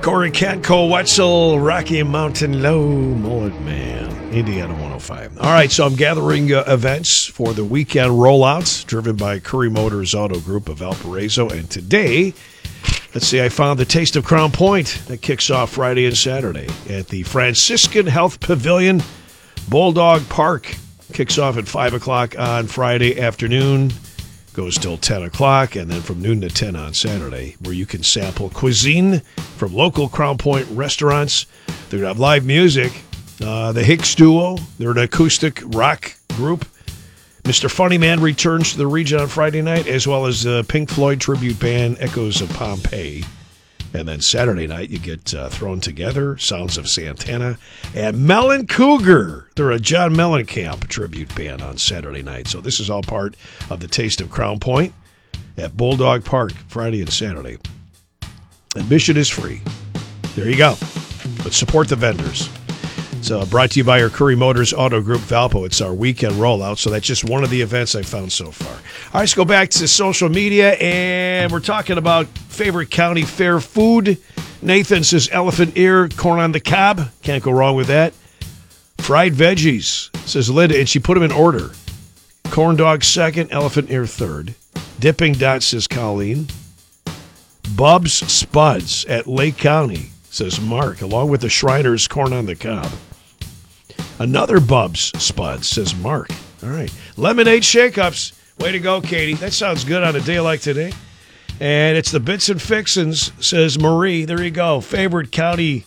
Corey, Kentco, Wetzel, Rocky Mountain Low, Mullet Man, Indiana 105. All right, so I'm gathering events for the weekend rollouts driven by Curry Motors Auto Group of Valparaiso. And today, let's see, I found the Taste of Crown Point that kicks off Friday and Saturday at the Franciscan Health Pavilion, Bulldog Park. Kicks off at 5 o'clock on Friday afternoon, goes till 10 o'clock, and then from noon to 10 on Saturday, where you can sample cuisine from local Crown Point restaurants. They're going to have live music. The Hicks Duo, they're an acoustic rock group. Mr. Funnyman returns to the region on Friday night, as well as the Pink Floyd tribute band Echoes of Pompeii. And then Saturday night, you get Thrown Together, Sounds of Santana, and Melon Cougar. They're a John Mellencamp tribute band on Saturday night. So this is all part of the Taste of Crown Point at Bulldog Park, Friday and Saturday. Admission is free. There you go. But support the vendors. It's brought to you by our Curry Motors Auto Group Valpo. It's our weekend rollout, so that's just one of the events I found so far. All right, let's go back to social media, and we're talking about favorite county fair food. Nathan says elephant ear, corn on the cob. Can't go wrong with that. Fried veggies, says Linda, and she put them in order. Corn dog second, elephant ear third. Dipping Dot, says Colleen. Bub's Spuds at Lake County, says Mark, along with the Shriners corn on the cob. Another Bub's Spuds, says Mark. All right. Lemonade Shake-Ups. Way to go, Katie. That sounds good on a day like today. And it's the Bits and Fixins, says Marie. There you go. Favorite county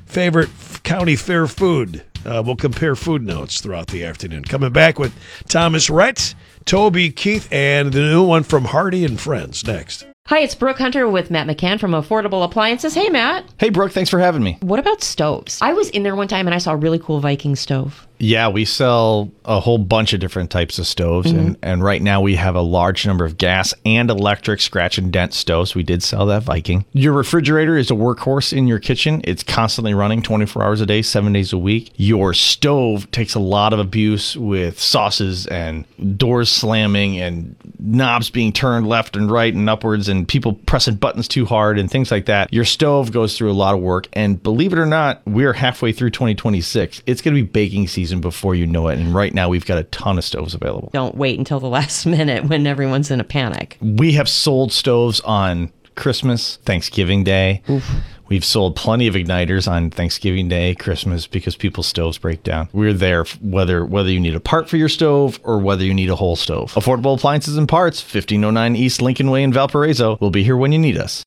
fair food. We'll compare food notes throughout the afternoon. Coming back with Thomas Rhett, Toby Keith, and the new one from Hardy and Friends next. Hi, it's Brooke Hunter with Matt McCann from Affordable Appliances. Hey, Matt. Hey, Brooke. Thanks for having me. What about stoves? I was in there one time and I saw a really cool Viking stove. Yeah, we sell a whole bunch of different types of stoves, and right now we have a large number of gas and electric scratch and dent stoves. We did sell that Viking. Your refrigerator is a workhorse in your kitchen. It's constantly running 24 hours a day, 7 days a week. Your stove takes a lot of abuse with sauces and doors slamming and knobs being turned left and right and upwards and people pressing buttons too hard and things like that. Your stove goes through a lot of work, and believe it or not, we're halfway through 2026. It's going to be baking season before you know it, and right now we've got a ton of stoves available. Don't wait until the last minute when everyone's in a panic. We have sold stoves on Christmas, Thanksgiving Day. Oof. We've sold plenty of igniters on Thanksgiving Day, Christmas, because people's stoves break down. We're there whether you need a part for your stove or whether you need a whole stove. Affordable Appliances and Parts, 1509 East Lincoln Way in Valparaiso. We'll be here when you need us.